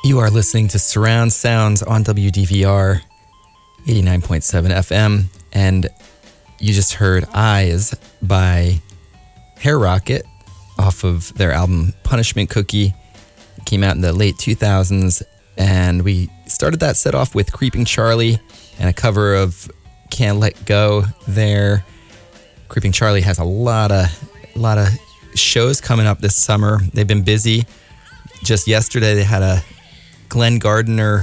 You are listening to Surround Sounds on WDVR 89.7 FM, and you just heard Eyes by Hair Rocket off of their album Punishment Cookie. It came out in the late 2000s, and we started that set off with Creeping Charlie and a cover of Can't Let Go there. Creeping Charlie has a lot of shows coming up this summer. They've been busy. Just yesterday, they had a Glenn Gardner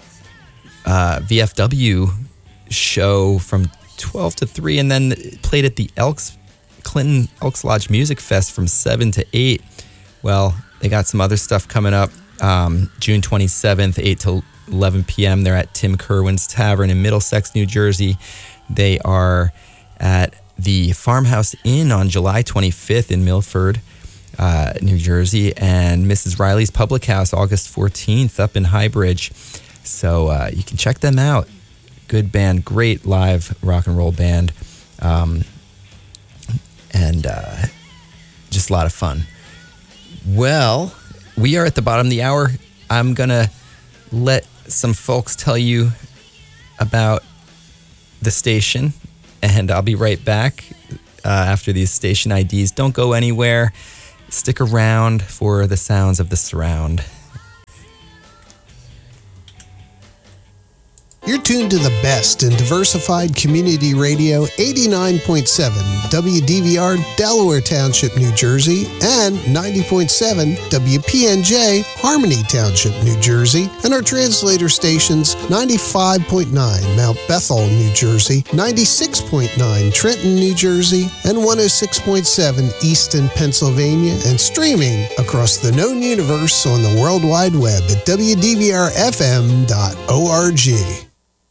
VFW show from 12 to 3, and then played at the Clinton Elks Lodge Music Fest from 7 to 8. Well, they got some other stuff coming up. June 27th, 8 to 11 p.m. They're at Tim Kerwin's Tavern in Middlesex, New Jersey. They are at the Farmhouse Inn on July 25th in Milford, New Jersey, and Mrs. Riley's Public House August 14th up in Highbridge. So you can check them out. Good band, great live rock and roll band, and just a lot of fun. Well, we are at the bottom of the hour. I'm going to let some folks tell you about the station, and I'll be right back after these station IDs. Don't go anywhere. Stick around for the sounds of the surround. You're tuned to the best in diversified community radio, 89.7 WDVR, Delaware Township, New Jersey, and 90.7 WPNJ, Harmony Township, New Jersey, and our translator stations, 95.9 Mount Bethel, New Jersey, 96.9 Trenton, New Jersey, and 106.7 Easton, Pennsylvania, and streaming across the known universe on the World Wide Web at WDVRFM.org.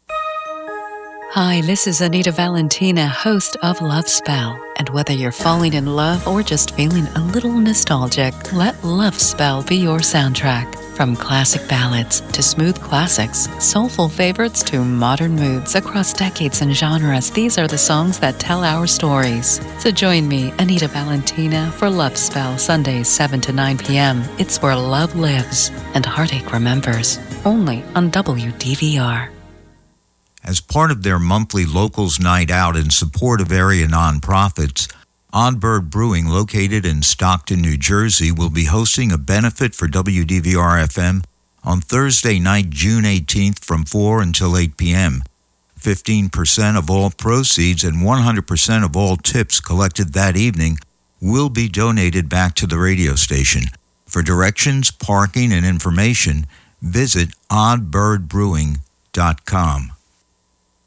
Hi, this is Anita Valentina, host of Love Spell. And whether you're falling in love or just feeling a little nostalgic, let Love Spell be your soundtrack. From classic ballads to smooth classics, soulful favorites to modern moods across decades and genres, these are the songs that tell our stories. So join me, Anita Valentina, for Love Spell, Sundays 7 to 9 p.m. It's where love lives and heartache remembers. Only on WDVR. As part of their monthly Locals Night Out in support of area nonprofits, Oddbird Brewing, located in Stockton, New Jersey, will be hosting a benefit for WDVR-FM on Thursday night, June 18th from 4 until 8 p.m. 15% of all proceeds and 100% of all tips collected that evening will be donated back to the radio station. For directions, parking, and information, visit oddbirdbrewing.com.